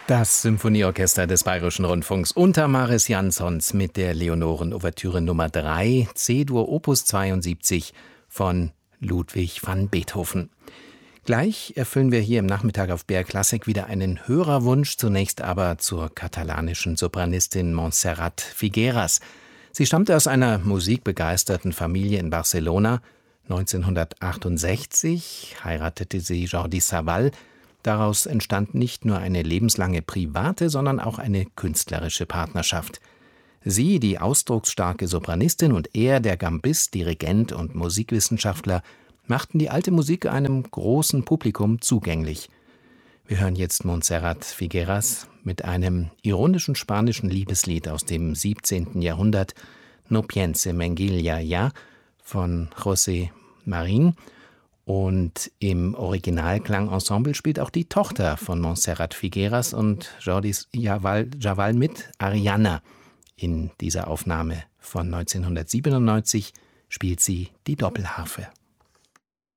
Das Symphonieorchester des Bayerischen Rundfunks unter Maris Jansons mit der Leonoren-Ouvertüre Nummer 3, C-Dur Opus 72 von Ludwig van Beethoven. Gleich erfüllen wir hier im Nachmittag auf BR Classic wieder einen Hörerwunsch, zunächst aber zur katalanischen Sopranistin Montserrat Figueras. Sie stammte aus einer musikbegeisterten Familie in Barcelona. 1968 heiratete sie Jordi Savall. Daraus entstand nicht nur eine lebenslange private, sondern auch eine künstlerische Partnerschaft. Sie, die ausdrucksstarke Sopranistin, und er, der Gambist, Dirigent und Musikwissenschaftler, machten die alte Musik einem großen Publikum zugänglich. Wir hören jetzt Montserrat Figueras mit einem ironischen spanischen Liebeslied aus dem 17. Jahrhundert, No piense Menguilla ya, von José Marín. Und im Originalklangensemble spielt auch die Tochter von Montserrat Figueras und Jordi Savall mit, Ariana. In dieser Aufnahme von 1997 spielt sie die Doppelharfe.